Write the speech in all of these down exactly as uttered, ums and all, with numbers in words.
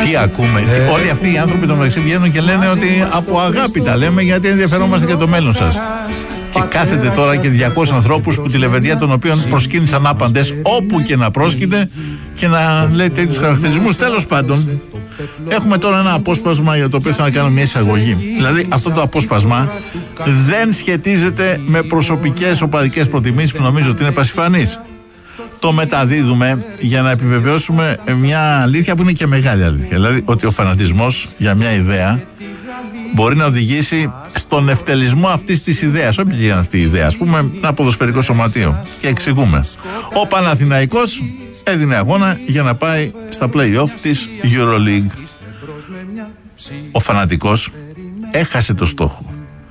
Τι ακούμε, ε, όλοι αυτοί οι άνθρωποι το μεταξύ βγαίνουν και λένε ότι από αγάπη τα λέμε γιατί ενδιαφερόμαστε για το μέλλον σας. Και κάθεται τώρα και διακόσιους ανθρώπους που τη λεβεντία των οποίων προσκύνησαν άπαντες όπου και να πρόσκειται και να λέει τέτοιους χαρακτηρισμούς. Τέλος πάντων, έχουμε τώρα ένα απόσπασμα για το οποίο θέλω να κάνω μια εισαγωγή. Δηλαδή, αυτό το απόσπασμα δεν σχετίζεται με προσωπικές οπαδικές προτιμήσεις που νομίζω ότι είναι πασιφανείς. Το μεταδίδουμε για να επιβεβαιώσουμε μια αλήθεια που είναι και μεγάλη αλήθεια. Δηλαδή, ότι ο φανατισμός για μια ιδέα μπορεί να οδηγήσει στον ευτελισμό αυτής της ιδέας. Όποια και είναι αυτή η ιδέα, ας πούμε, ένα ποδοσφαιρικό σωματείο. Και εξηγούμε. Ο Παναθηναϊκός έδινε αγώνα για να πάει στα play-off της EuroLeague. Ο φανατικός έχασε το στόχο.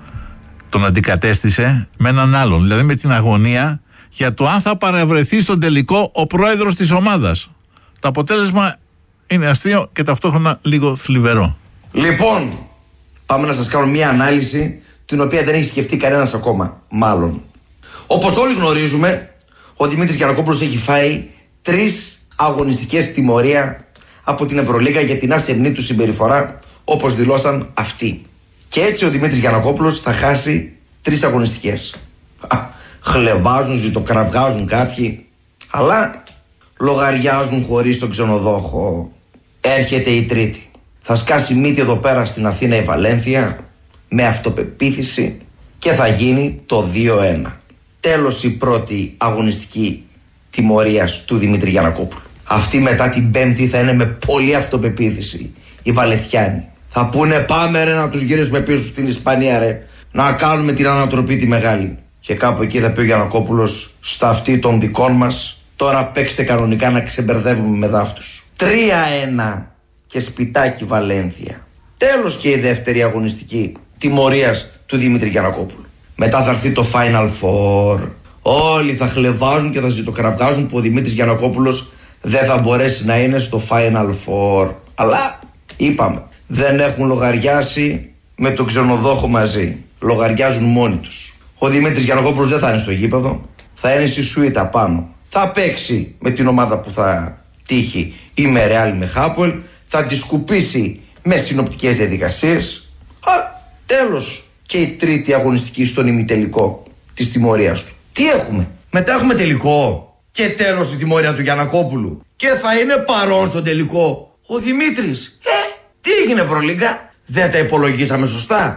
Τον αντικατέστησε με έναν άλλον. Δηλαδή με την αγωνία για το αν θα παρευρεθεί στον τελικό ο πρόεδρος της ομάδας. Το αποτέλεσμα είναι αστείο και ταυτόχρονα λίγο θλιβερό. Λοιπόν, πάμε να σας κάνω μια ανάλυση την οποία δεν έχει σκεφτεί κανένας ακόμα, μάλλον. Όπως όλοι γνωρίζουμε, ο Δημήτρης Γιαννακόπουλος έχει φάει τρεις αγωνιστικές τιμωρία από την Ευρωλίγα για την ασεμνή του συμπεριφορά, όπως δηλώσαν αυτοί. Και έτσι ο Δημήτρης Γιαννακόπουλος θα χάσει τρεις αγωνιστικές. Χλεβάζουν, ζητοκραυγάζουν κάποιοι, αλλά λογαριάζουν χωρίς τον ξενοδόχο. Έρχεται η τρίτη. Θα σκάσει μύτη εδώ πέρα στην Αθήνα η Βαλένθια με αυτοπεποίθηση και θα γίνει το δύο ένα. Τέλος η πρώτη αγωνιστική τιμωρίας του Δημήτρη Γιαννακόπουλου. Αυτή μετά την Πέμπτη θα είναι με πολλή αυτοπεποίθηση οι Βαλεθιάνοι. Θα πούνε πάμε ρε να τους γυρίσουμε πίσω στην Ισπανία ρε, να κάνουμε την ανατροπή τη μεγάλη. Και κάπου εκεί θα πει ο Γιαννακόπουλος, στα αυτή των δικών μας, τώρα παίξτε κανονικά να ξεμπερδεύουμε με δάφτους. τρία ένα και σπιτάκι Βαλένθια. Τέλος και η δεύτερη αγωνιστική τιμωρίας του Δημήτρη Γιαννακόπουλου. Μετά θα έρθει το Final Four. Όλοι θα χλεβάζουν και θα ζητοκραυγάζουν που ο Δημήτρης Γιαννακόπουλος δεν θα μπορέσει να είναι στο Final Four. Αλλά είπαμε, δεν έχουν λογαριάσει με τον ξενοδόχο μαζί. Λογαριάζουν μόνοι τους. Ο Δημήτρης Γιαννακόπουλος δεν θα είναι στο γήπεδο, θα είναι στη σουίτα πάνω. Θα παίξει με την ομάδα που θα τύχει ή με Ρεάλ με Χάπολ, θα τη σκουπίσει με συνοπτικές διαδικασίες. Α, τέλος και η τρίτη αγωνιστική στον ημιτελικό της τιμωρίας του. Τι έχουμε, μετά έχουμε τελικό και τέλος η τιμωρία του Γιαννακόπουλου και θα είναι παρόν στον τελικό ο Δημήτρης. Ε, τι έγινε Ευρωλίγκα, δεν τα υπολογίσαμε σωστά?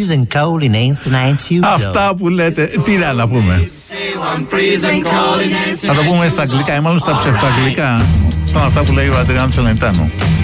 Αυτά που λέτε, τι να, να πούμε. Θα το πούμε στα αγγλικά ή μάλλον στα ψευταγγλικά, σαν αυτά που λέει ο Αντριάνο Τσελεντάνο.